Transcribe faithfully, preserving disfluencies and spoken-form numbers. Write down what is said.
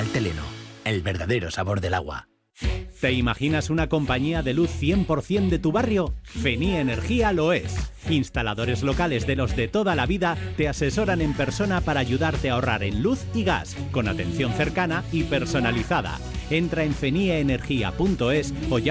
Teleno, el verdadero sabor del agua. ¿Te imaginas una compañía de luz cien por ciento de tu barrio? Fenie Energía lo es. Instaladores locales de los de toda la vida te asesoran en persona para ayudarte a ahorrar en luz y gas, con atención cercana y personalizada. Entra en fenie energía punto es o llama